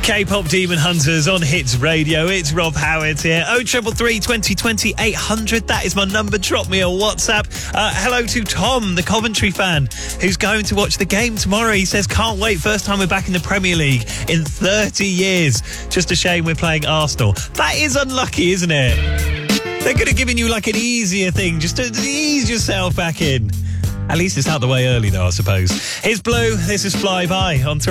K-pop Demon Hunters on Hits Radio. It's Rob Howard here. 0333 2020 800. That is my number. Drop me a WhatsApp. Hello to Tom, the Coventry fan, who's going to watch the game tomorrow. He says, can't wait. First time we're back in the Premier League in 30 years. Just a shame we're playing Arsenal. That is unlucky, isn't it? They could have given you like an easier thing just to ease yourself back in. At least it's out the way early, though, I suppose. Here's Blue. This is Fly By on